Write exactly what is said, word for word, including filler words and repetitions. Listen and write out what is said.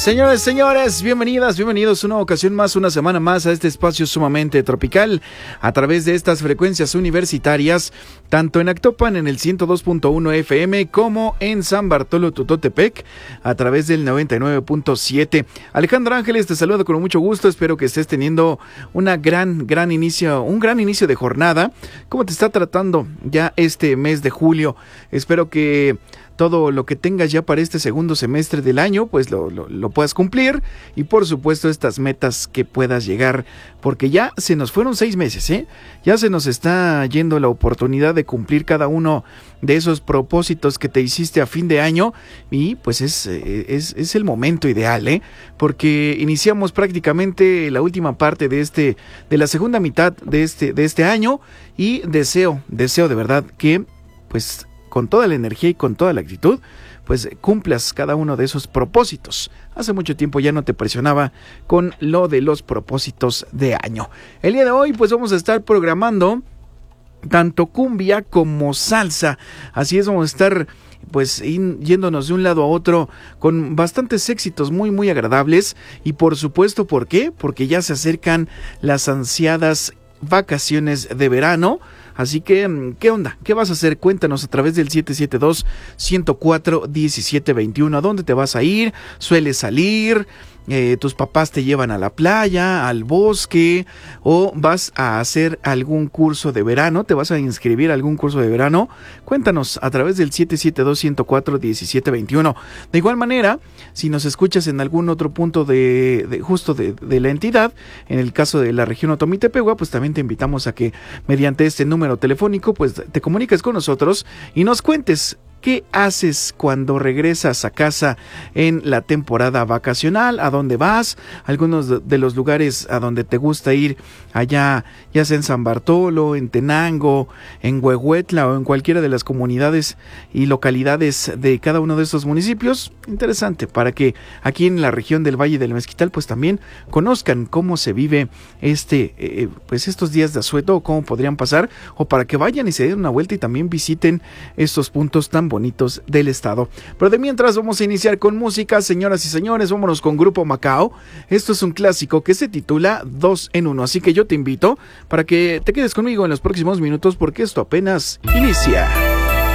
Señores, señores, bienvenidas, bienvenidos una ocasión más, una semana más a este espacio sumamente tropical a través de estas frecuencias universitarias, tanto en Actopan en el ciento dos punto uno F M como en San Bartolo Tototepec a través del noventa y nueve punto siete. Alejandro Ángeles te saludo con mucho gusto, espero que estés teniendo una gran, gran inicio, un gran inicio de jornada. ¿Cómo te está tratando ya este mes de julio? Espero que todo lo que tengas ya para este segundo semestre del año, pues lo, lo, lo puedas cumplir y por supuesto estas metas que puedas llegar, porque ya se nos fueron seis meses, ¿eh? Ya se nos está yendo la oportunidad de cumplir cada uno de esos propósitos que te hiciste a fin de año y pues es, es, es el momento ideal, ¿eh? Porque iniciamos prácticamente la última parte de este, de la segunda mitad de este, de este año y deseo, deseo de verdad que pues con toda la energía y con toda la actitud, pues cumplas cada uno de esos propósitos. Hace mucho tiempo ya no te presionaba con lo de los propósitos de año. El día de hoy pues vamos a estar programando tanto cumbia como salsa. Así es, vamos a estar pues yéndonos de un lado a otro con bastantes éxitos muy muy agradables. Y por supuesto, ¿por qué? Porque ya se acercan las ansiadas vacaciones de verano. Así que, ¿qué onda? ¿Qué vas a hacer? Cuéntanos a través del siete siete dos, uno cero cuatro, uno siete dos uno. ¿A dónde te vas a ir? ¿Sueles salir? Eh, ¿Tus papás te llevan a la playa, al bosque? ¿O vas a hacer algún curso de verano? ¿Te vas a inscribir a algún curso de verano? Cuéntanos a través del siete siete dos, uno cero cuatro, uno siete dos uno. De igual manera, si nos escuchas en algún otro punto de, de justo de, de la entidad, en el caso de la región Otomí-Tepehua, pues también te invitamos a que mediante este número telefónico pues te comuniques con nosotros y nos cuentes ¿qué haces cuando regresas a casa en la temporada vacacional? ¿A dónde vas? Algunos de los lugares a donde te gusta ir allá, ya sea en San Bartolo, en Tenango, en Huehuetla o en cualquiera de las comunidades y localidades de cada uno de estos municipios. Interesante, para que aquí en la región del Valle del Mezquital pues también conozcan cómo se vive este, eh, pues estos días de asueto o cómo podrían pasar, o para que vayan y se den una vuelta y también visiten estos puntos tan bonitos del estado. Pero de mientras vamos a iniciar con música, señoras y señores, vámonos con Grupo Macao. Esto es un clásico que se titula Dos en Uno, así que yo te invito para que te quedes conmigo en los próximos minutos porque esto apenas inicia.